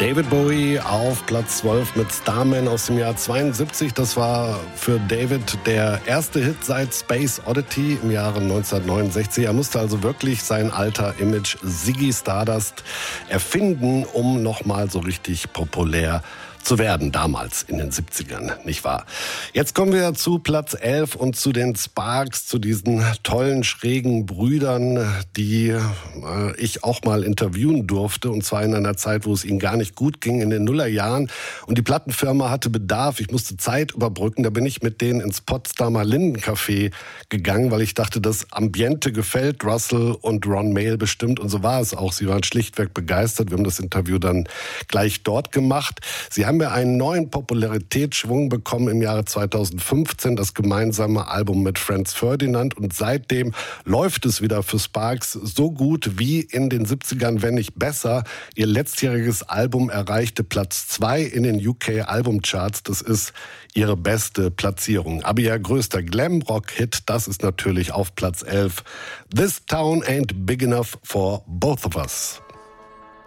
David Bowie auf Platz 12 mit Starman aus dem Jahr 72. Das war für David der erste Hit seit Space Oddity im Jahre 1969. Er musste also wirklich sein alter Image Ziggy Stardust erfinden, um nochmal so richtig populär zu werden, damals in den 70ern, nicht wahr? Jetzt kommen wir zu Platz 11 und zu den Sparks, zu diesen tollen, schrägen Brüdern, die ich auch mal interviewen durfte, und zwar in einer Zeit, wo es ihnen gar nicht gut ging, in den Nullerjahren. Und die Plattenfirma hatte Bedarf, ich musste Zeit überbrücken, da bin ich mit denen ins Potsdamer Lindencafé gegangen, weil ich dachte, das Ambiente gefällt Russell und Ron Mael bestimmt, und so war es auch. Sie waren schlichtweg begeistert, wir haben das Interview dann gleich dort gemacht. Sie haben wir einen neuen Popularitätsschwung bekommen im Jahre 2015, das gemeinsame Album mit Franz Ferdinand, und seitdem läuft es wieder für Sparks so gut wie in den 70ern, wenn nicht besser. Ihr letztjähriges Album erreichte Platz 2 in den UK Albumcharts, das ist ihre beste Platzierung. Aber ihr größter Glamrock-Hit, das ist natürlich auf Platz 11. This Town Ain't Big Enough for Both of Us.